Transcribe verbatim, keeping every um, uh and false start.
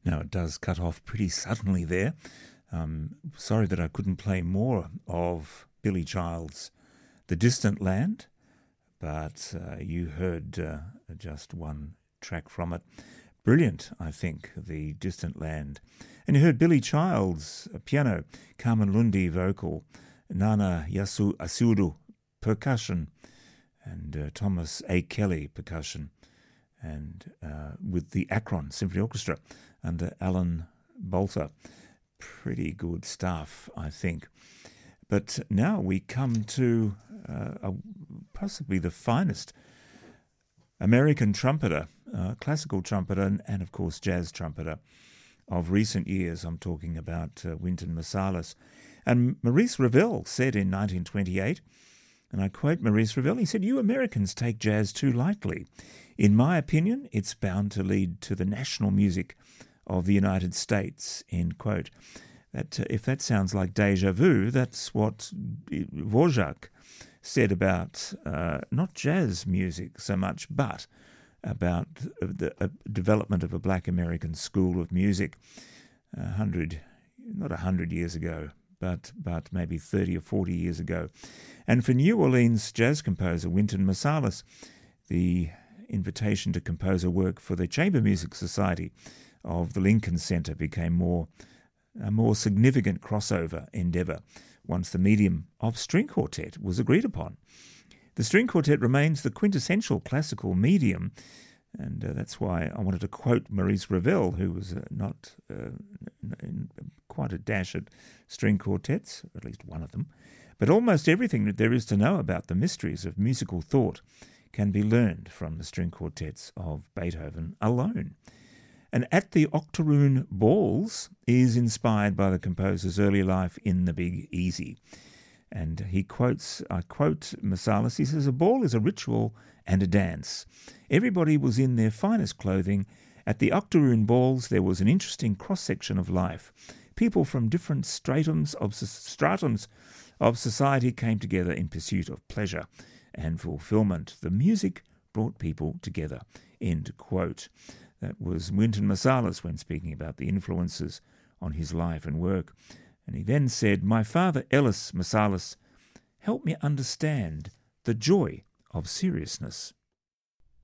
Now, it does cut off pretty suddenly there. Um, sorry that I couldn't play more of Billy Child's The Distant Land, but uh, you heard uh, just one track from it. Brilliant, I think, The Distant Land. And you heard Billy Child's piano, Carmen Lundy vocal, Nana Yasu Asudu percussion, and uh, Thomas A. Kelly percussion, and uh, with the Akron Symphony Orchestra under Alan Bolter. Pretty good stuff, I think. But now we come to uh, a, possibly the finest American trumpeter, uh, classical trumpeter, and, and of course jazz trumpeter of recent years. I'm talking about uh, Wynton Marsalis. And Maurice Ravel said in nineteen twenty-eight, and I quote Maurice Ravel, he said, "You Americans take jazz too lightly. In my opinion, it's bound to lead to the national music of the United States," end quote. That, uh, if that sounds like deja vu, that's what Dvorak said about uh, not jazz music so much, but about the uh, development of a black American school of music a hundred, not a hundred years ago, but but maybe thirty or forty years ago. And for New Orleans jazz composer Wynton Marsalis, the invitation to compose a work for the Chamber Music Society of the Lincoln Center became more a more significant crossover endeavor once the medium of string quartet was agreed upon. The string quartet remains the quintessential classical medium, and uh, that's why I wanted to quote Maurice Ravel, who was uh, not uh, in quite a dash at string quartets, at least one of them, but almost everything that there is to know about the mysteries of musical thought can be learned from the string quartets of Beethoven alone. And At the Octoroon Balls is inspired by the composer's early life in the Big Easy. And he quotes, I quote Marsalis, he says, "A ball is a ritual and a dance. Everybody was in their finest clothing. At the Octoroon Balls there was an interesting cross-section of life. People from different stratums of, stratums of society came together in pursuit of pleasure and fulfillment. The music brought people together," end quote. That was Wynton Marsalis when speaking about the influences on his life and work. And he then said, "My father, Ellis Marsalis, helped me understand the joy of seriousness."